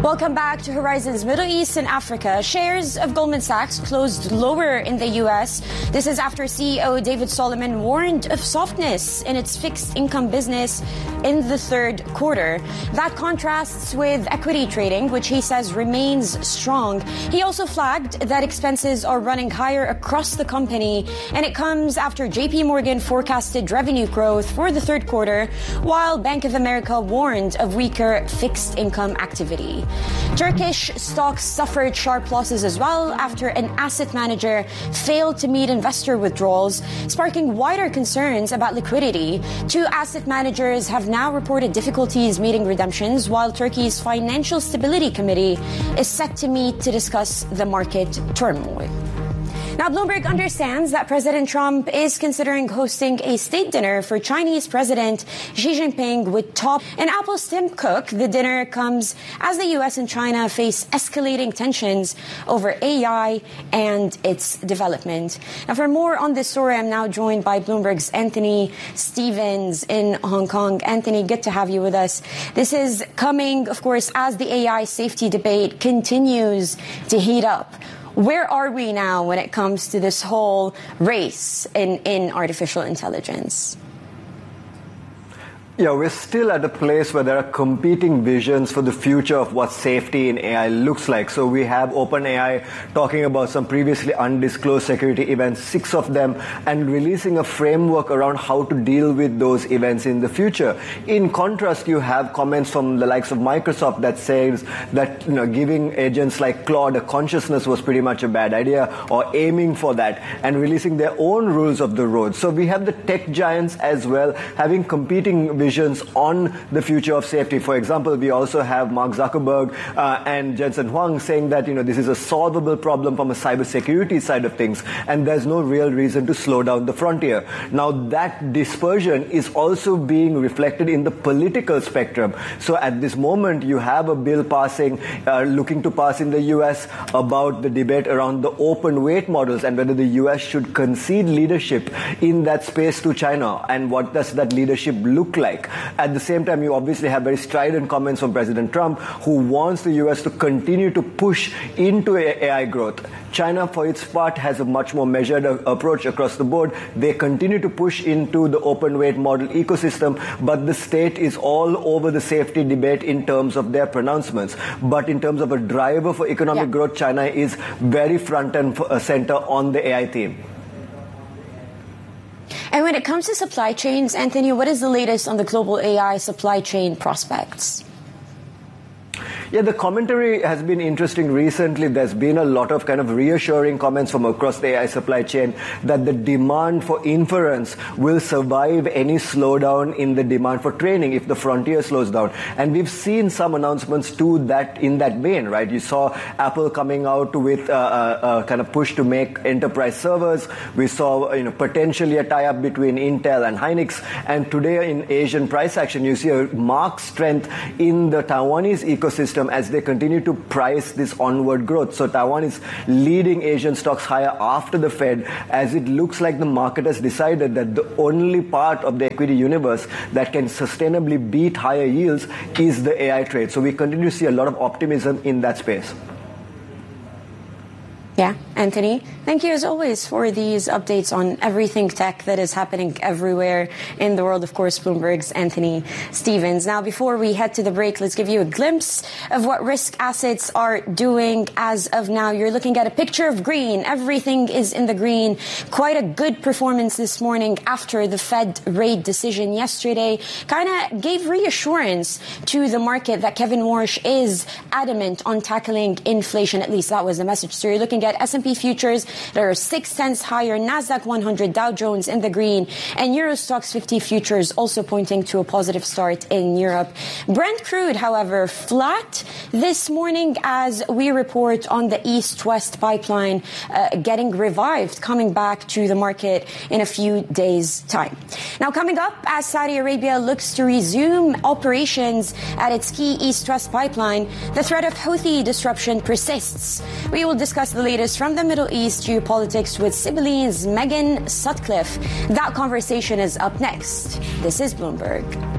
Welcome back to Horizons Middle East and Africa. Shares of Goldman Sachs closed lower in the U.S. This is after CEO David Solomon warned of softness in its fixed income business in the third quarter. That contrasts with equity trading, which he says remains strong. He also flagged that expenses are running higher across the company, and it comes after JP Morgan forecasted revenue growth for the third quarter, while Bank of America warned of weaker fixed income activity. Turkish stocks suffered sharp losses as well after an asset manager failed to meet investor withdrawals, sparking wider concerns about liquidity. Two asset managers have now reported difficulties meeting redemptions, while Turkey's Financial Stability Committee is set to meet to discuss the market turmoil. Now, Bloomberg understands that President Trump is considering hosting a state dinner for Chinese President Xi Jinping with top and Apple's Tim Cook. The dinner comes as the U.S. and China face escalating tensions over AI and its development. Now, for more on this story, I'm now joined by Bloomberg's Anthony Stevens in Hong Kong. Anthony, good to have you with us. This is coming, of course, as the AI safety debate continues to heat up. Where are we now when it comes to this whole race in artificial intelligence? Yeah, we're still at a place where there are competing visions for the future of what safety in AI looks like. So we have OpenAI talking about some previously undisclosed security events, 6 of them, and releasing a framework around how to deal with those events in the future. In contrast, you have comments from the likes of Microsoft that says that giving agents like Claude a consciousness was pretty much a bad idea, or aiming for that, and releasing their own rules of the road. So we have the tech giants as well having competing visions on the future of safety. For example, we also have Mark Zuckerberg and Jensen Huang saying that this is a solvable problem from a cybersecurity side of things, and there's no real reason to slow down the frontier. Now, that dispersion is also being reflected in the political spectrum. So at this moment, you have a bill passing, looking to pass in the U.S. about the debate around the open weight models and whether the U.S. should concede leadership in that space to China, and what does that leadership look like. At the same time, you obviously have very strident comments from President Trump, who wants the U.S. to continue to push into AI growth. China, for its part, has a much more measured approach across the board. They continue to push into the open weight model ecosystem, but the state is all over the safety debate in terms of their pronouncements. But in terms of a driver for economic growth, China is very front and center on the AI theme. And when it comes to supply chains, Anthony, what is the latest on the global AI supply chain prospects? Yeah, the commentary has been interesting recently. There's been a lot of kind of reassuring comments from across the AI supply chain that the demand for inference will survive any slowdown in the demand for training if the frontier slows down. And we've seen some announcements to that in that vein, right? You saw Apple coming out with a kind of push to make enterprise servers. We saw potentially a tie-up between Intel and Hynix. And today in Asian price action, you see a marked strength in the Taiwanese ecosystem as they continue to price this onward growth. So Taiwan is leading Asian stocks higher after the Fed, as it looks like the market has decided that the only part of the equity universe that can sustainably beat higher yields is the AI trade. So we continue to see a lot of optimism in that space. Yeah, Anthony, thank you as always for these updates on everything tech that is happening everywhere in the world. Of course, Bloomberg's Anthony Stevens. Now, before we head to the break, let's give you a glimpse of what risk assets are doing as of now. You're looking at a picture of green. Everything is in the green. Quite a good performance this morning after the Fed rate decision yesterday. Kind of gave reassurance to the market that Kevin Warsh is adamant on tackling inflation. At least that was the message. So you're looking at S&P futures that are 6 cents higher, Nasdaq 100, Dow Jones in the green, and Euro Stoxx 50 futures also pointing to a positive start in Europe. Brent crude, however, flat this morning as we report on the East-West pipeline getting revived, coming back to the market in a few days' time. Now, coming up, as Saudi Arabia looks to resume operations at its key East-West pipeline, the threat of Houthi disruption persists. We will discuss the latest from the Middle East geopolitics with Sibylline's Megan Sutcliffe. That conversation is up next. This is Bloomberg.